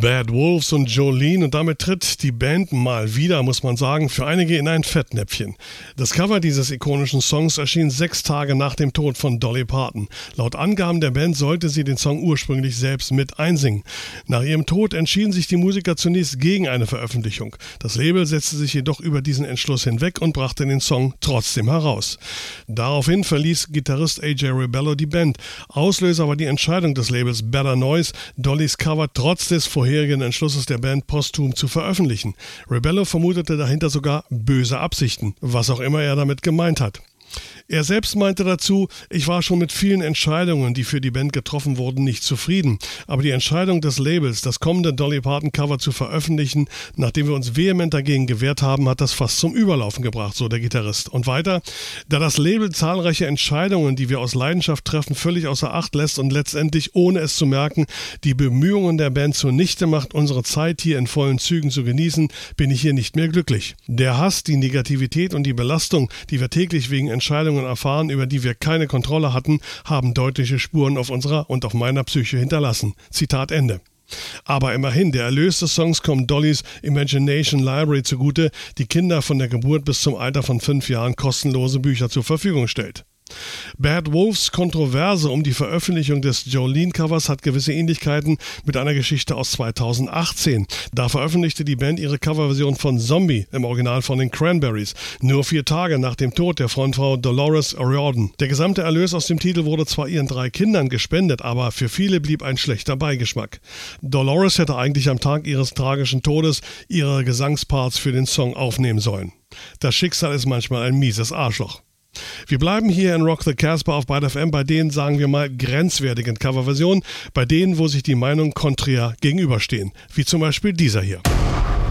Bad Wolves und Jolene, und damit tritt die Band mal wieder, muss man sagen, für einige in ein Fettnäpfchen. Das Cover dieses ikonischen Songs erschien 6 Tage nach dem Tod von Dolly Parton. Laut Angaben der Band sollte sie den Song ursprünglich selbst mit einsingen. Nach ihrem Tod entschieden sich die Musiker zunächst gegen eine Veröffentlichung. Das Label setzte sich jedoch über diesen Entschluss hinweg und brachte den Song trotzdem heraus. Daraufhin verließ Gitarrist AJ Rebello die Band. Auslöser war die Entscheidung des Labels Better Noise, Dollys Cover trotz des vorherigen Entschlusses der Band posthum zu veröffentlichen. Rebello vermutete dahinter sogar böse Absichten, was auch immer er damit gemeint hat. Er selbst meinte dazu: Ich war schon mit vielen Entscheidungen, die für die Band getroffen wurden, nicht zufrieden. Aber die Entscheidung des Labels, das kommende Dolly Parton Cover zu veröffentlichen, nachdem wir uns vehement dagegen gewehrt haben, hat das fast zum Überlaufen gebracht, so der Gitarrist. Und weiter: Da das Label zahlreiche Entscheidungen, die wir aus Leidenschaft treffen, völlig außer Acht lässt und letztendlich, ohne es zu merken, die Bemühungen der Band zunichte macht, unsere Zeit hier in vollen Zügen zu genießen, bin ich hier nicht mehr glücklich. Der Hass, die Negativität und die Belastung, die wir täglich wegen Entscheidungen erfahren, über die wir keine Kontrolle hatten, haben deutliche Spuren auf unserer und auf meiner Psyche hinterlassen. Zitat Ende. Aber immerhin, der Erlös des Songs kommt Dollys Imagination Library zugute, die Kinder von der Geburt bis zum Alter von 5 Jahren kostenlose Bücher zur Verfügung stellt. Bad Wolves Kontroverse um die Veröffentlichung des Jolene-Covers hat gewisse Ähnlichkeiten mit einer Geschichte aus 2018. Da veröffentlichte die Band ihre Coverversion von Zombie, im Original von den Cranberries, nur 4 Tage nach dem Tod der Frontfrau Dolores O'Riordan. Der gesamte Erlös aus dem Titel wurde zwar ihren 3 Kindern gespendet, aber für viele blieb ein schlechter Beigeschmack. Dolores hätte eigentlich am Tag ihres tragischen Todes ihre Gesangsparts für den Song aufnehmen sollen. Das Schicksal ist manchmal ein mieses Arschloch. Wir bleiben hier in Rock the Casbah auf Byte FM bei den, sagen wir mal, grenzwertigen Coverversionen, bei denen, wo sich die Meinungen konträr gegenüberstehen, wie zum Beispiel dieser hier.